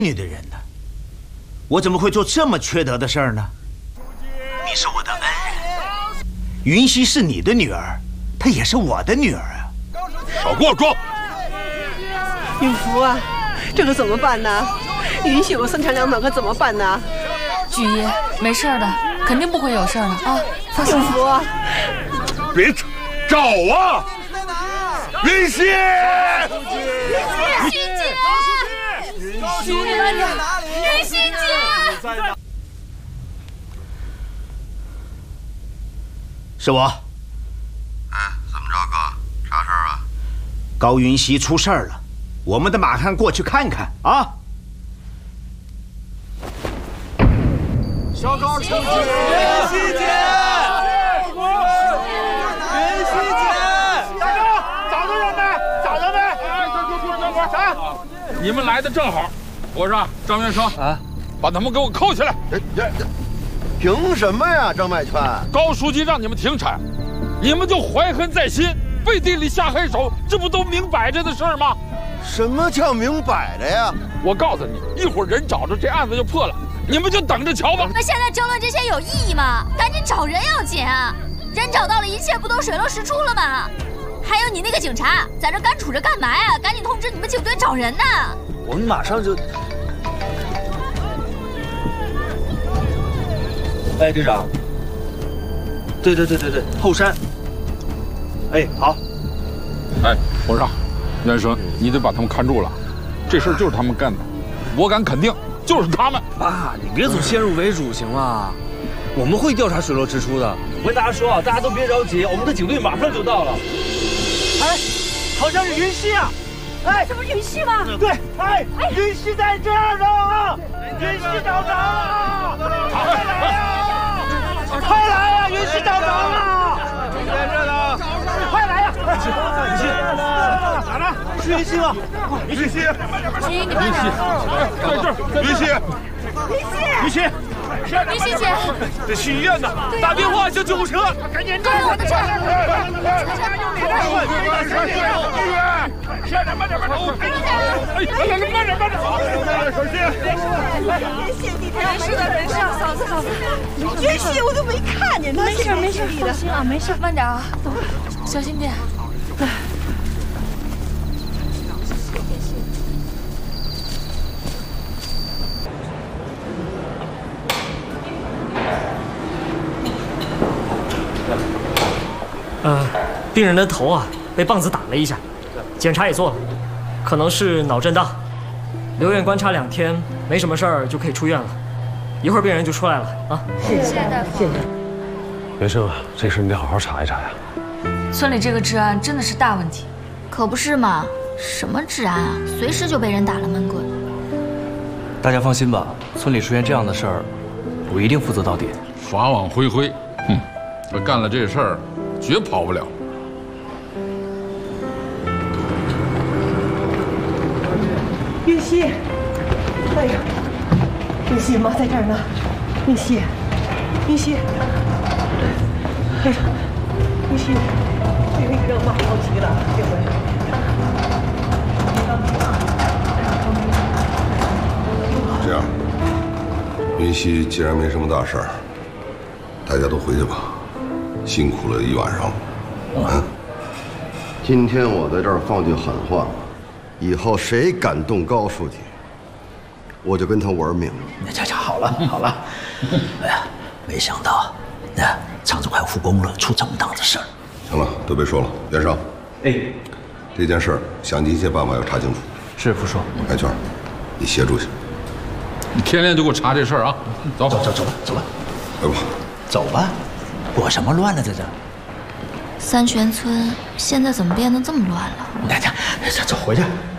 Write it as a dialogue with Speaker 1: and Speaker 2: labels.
Speaker 1: 女的人呢？我怎么会做这么缺德的事儿呢？你是我的恩人，云溪是你的女儿，她也是我的女儿啊！
Speaker 2: 少给我装！
Speaker 3: 允福啊，这可怎么办呢？允许我生产两脑可怎么办呢？
Speaker 4: 菊姨，没事的，肯定不会有事的啊，放心。
Speaker 3: 允福啊，
Speaker 2: 别找啊！云溪！
Speaker 4: 云溪姐，兄弟慢点，云溪姐。
Speaker 1: 是我。
Speaker 5: 哎，怎么着，哥？啥事儿啊？
Speaker 1: 高云溪出事儿了，我们得马上过去看看啊！
Speaker 6: 小高，请起！云溪姐，云溪姐，
Speaker 2: 大哥，找着人没？找着没？哎，啥？你们来的正好。我说张元生啊，把他们给我扣起来！
Speaker 5: 凭什么呀，张麦全？
Speaker 2: 高书记让你们停产，你们就怀恨在心，背地里下黑手，这不都明摆着的事儿吗？
Speaker 5: 什么叫明摆着呀？
Speaker 2: 我告诉你，一会儿人找着，这案子就破了，你们就等着瞧吧。
Speaker 4: 那现在争论这些有意义吗？赶紧找人要紧啊！人找到了，一切不都水落石出了吗？还有你那个警察在这干杵着干嘛呀？赶紧通知你们警队找人呢！
Speaker 6: 我们马上就。哎，队长。对，后山。哎，好。
Speaker 2: 哎，我说，元生，你得把他们看住了，这事儿就是他们干的，我敢肯定就是他们。
Speaker 6: 爸，你别总先入为主行吗？我们会调查水落石出的。我跟大家说啊，大家都别着急，我们的警队马上就到了。哎，好像是云溪啊！哎，
Speaker 4: 这不是云溪吗？
Speaker 6: 对，哎，云溪在这儿呢！云溪找着了！快来呀！快来呀！云溪找着了！在这呢！快来呀！云溪，哪呢？是云溪吗？云溪，
Speaker 4: 菊，你慢点。
Speaker 2: 在这儿，云溪，
Speaker 6: 云溪。
Speaker 4: 云溪姐，
Speaker 6: 得去医院呢，打电话叫救护车，赶紧！
Speaker 4: 跟着我的车。
Speaker 2: 慢点！小心！
Speaker 3: 没事的，嫂子。云溪我都没看见他，
Speaker 4: 没事，放心啊，没事，慢点啊，走，小心点。
Speaker 7: 病人的头啊被棒子打了一下，检查也做了，可能是脑震荡，留院观察2天，没什么事儿就可以出院了。一会儿病人就出来了啊！
Speaker 4: 谢谢大夫。
Speaker 8: 元生啊，这事你得好好查一查呀。
Speaker 4: 村里这个治安真的是大问题。
Speaker 9: 可不是嘛，什么治安啊，随时就被人打了闷棍。
Speaker 6: 大家放心吧，村里出现这样的事儿，我一定负责到底。
Speaker 2: 法网恢恢，我干了这事儿，绝跑不了。
Speaker 3: 云溪，哎呀，云溪妈在这儿呢，云溪，哎呀，云溪，这个让妈着急了，这回。
Speaker 5: 这样，云溪既然没什么大事儿，大家都回去吧，辛苦了一晚上了。今天我在这儿放句狠话。以后谁敢动高书记，我就跟他玩命。
Speaker 10: 这好了。哎呀，没想到，厂子快复工了，出这么大的事儿。
Speaker 5: 行了，都别说了，袁绍。
Speaker 6: 哎，
Speaker 5: 这件事儿想尽一切办法要查清楚。
Speaker 6: 是副说。
Speaker 5: 麦圈，你协助去。
Speaker 2: 你天天就给我查这事儿啊！走吧。
Speaker 5: 来吧。
Speaker 10: 走吧，裹什么乱了在这？
Speaker 9: 三泉村现在怎么变得这么乱了？
Speaker 10: 走回去。